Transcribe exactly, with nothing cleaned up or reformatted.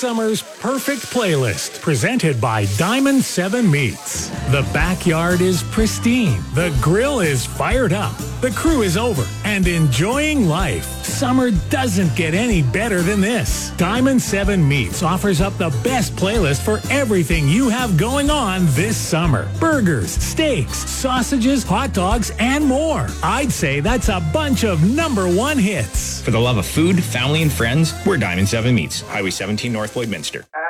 summer's perfect playlist, presented by Diamond seven Meats. The backyard is pristine, the grill is fired up, the crew is over and enjoying life. Summer doesn't get any better than this. Diamond seven Meats offers up the best playlist for everything you have going on this summer. Burgers, steaks, sausages, hot dogs, and more. I'd say that's a bunch of number one hits. For the love of food, family, and friends, we're Diamond seven Meats, Highway seventeen North Lloydminster.